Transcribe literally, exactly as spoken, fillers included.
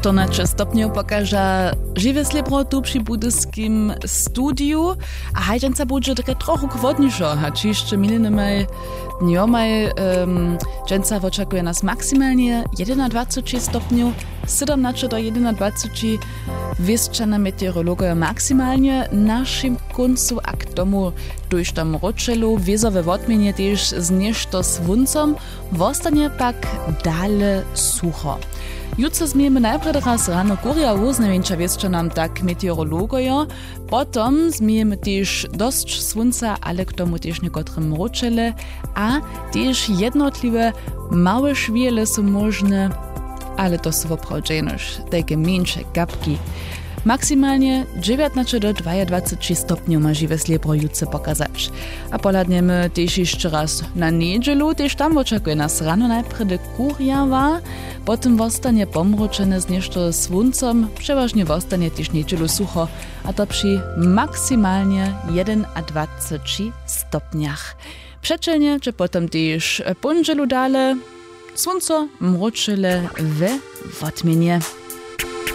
czternaście stopniów pokaże żywe srebro tu przy budyskim studiu, a hajdzianca będzie takie trochę chłodniejszo, a jeszcze minimaj dniomaj um, dżęca oczekuje nas maksymalnie dwadzieścia jeden stopniów, siedemnaście do dwadzieścia jeden wieszczana meteorologia maksymalnie naszym końcu, a k tomu dojść tam roczelu, wiezowe wodmienie też z nieszto słońcem, wostanie pak dale sucho. Jutro zmiemy najpierw raz rano gória uznamięcia wieszcza nam tak meteorologia, potom zmiemy też dość słońca, ale k tomu też niekotrym roczele, a też jednotliwe małe szwiele są możne, ale to są woprawdźenoż, takie mniejsze gapki. Maksymalnie dziewiętnaście do dwudziestu stopniów ma żywe srebro jutro pokazać. A poladniemy też jeszcze raz na niedzielu, też tam oczekuje nas rano najpierw kurjawa, potem wostanie pomroczene z nieszto słońcem, przeważnie wostanie też niedzielu sucho, a to przy maksymalnie dwudziestu stopniach. Przeczelnie, czy potem też poniedzielu dale, słońce mroczele we wotmienie.